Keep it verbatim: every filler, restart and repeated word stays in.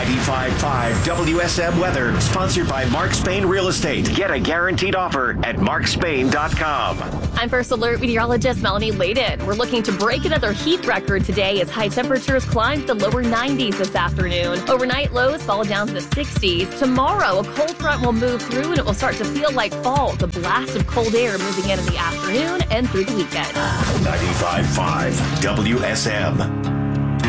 ninety-five point five W S M weather, sponsored by Mark Spain Real Estate. Get a guaranteed offer at mark spain dot com. I'm First Alert meteorologist Melanie Layden. We're looking to break another heat record today as high temperatures climb to the lower nineties this afternoon. Overnight lows fall down to the sixties. Tomorrow, a cold front will move through and it will start to feel like fall. The blast of cold air moving in in the afternoon and through the weekend. ninety-five point five W S M.